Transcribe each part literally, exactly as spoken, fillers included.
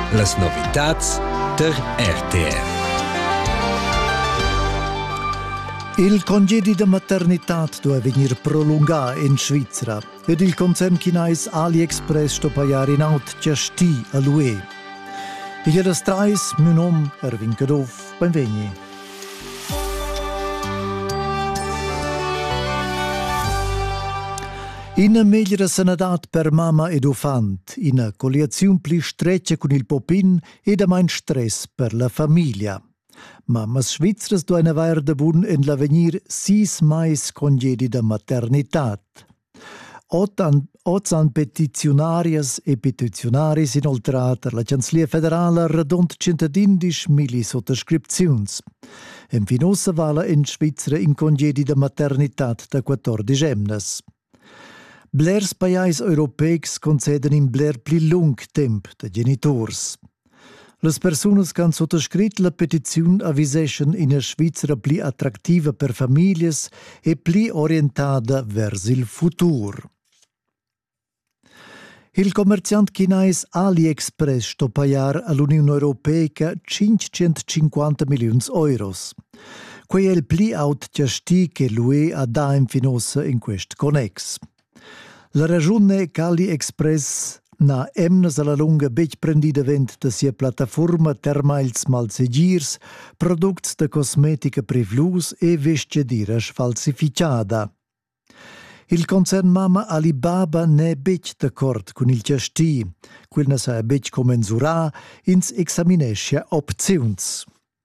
Las novitats der R T R. Il congedi de maternitat deve venir prolungar in Svizzera ed il concern chinais AliExpress sto paiar in aut giasti a l'U E. Il è das trais, mio nom Erwin Kadov, benvegni. Ina megliera sanadat per mamma ed ufant, ina coliaziun pli streccia con il popin ed a main stress per la famiglia. Mammas svizras doina vair de bun en l'avenir sis mais congedi da maternitat. Otan, otan petitionarias e petitionaris inoltrata la Canzlia Federala radont centadindisch mili sottoscripziuns. En finossa vala in Svizzera in congedi da maternitat da quattordici emnas. Blers pajais europeics conceden in bler pli lung temp de genitors. Las persunas che han sottoscrit la petiziun aviseschen in a Svizzera pli attractiva per familias e pli orientada vers il futur. Il commerciant chinais AliExpress sto paiar all'Unione Europea cinquecentocinquanta milioni euros. Quei è il pli aut giasti che l'U E ha da in finossa in quest connex. La ragione è che AliExpress na emnas alla lunga bec prendida vent da sia plataforma termails malsegirs, products de cosmetica privlus e vestjediras falsificada. Il concern Mama Alibaba ne bec d'accordo con il giasti, quel ne sa bec commensurà ins examinescia opziuns.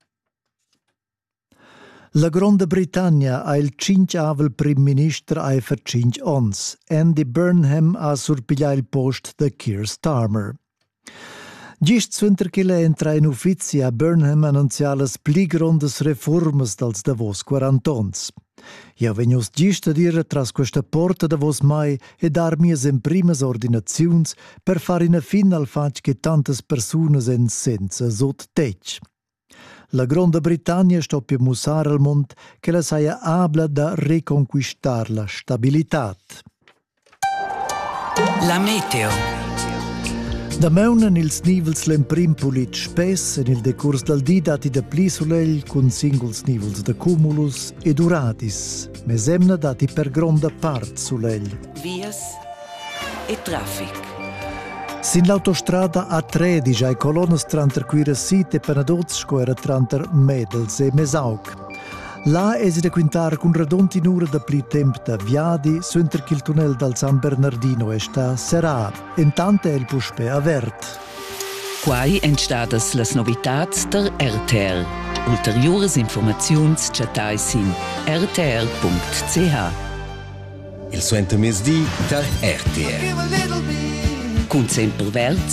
La Grande Britannia ha il cinque avel prim minister ai per cinque ons. Andy Burnham ha surpiglia il post da Keir Starmer. Gist suenter che le entra in ufficio a Burnham annunzia las pli grondes reformas dals davos quarantons. Ja vegnos gist a dire tras questa porta davos mai e dar mias en primas ordinaziuns per far ina fin al fac che tantas persunas en senza sot tec. La Grande Britannia sto per musar al mond che la saia abla da reconquistar la stabilitat. La meteo. Da meunen ils nivels l'emprim pulit spess en il decurs dal di dati da pli soleil con singles nivels da cumulus ed uradis, mesemna dati per gronda part soleil. Vias e traffic. Sin l'autostrada A tredici ai colonnas tranter quira site penadots scoera tranter Medels e Mesaug. Là esi da quintar con radonti n'ura da pli temp da viadi suenter che il tunnel dal San Bernardino e sta serà, intanto è il puspe avert. Quai entstadas las novitats der R T R. Ulteriores informaziuns chatai sin r t r punct c h. Il suenter mesdi der R T R. Cun sempre verts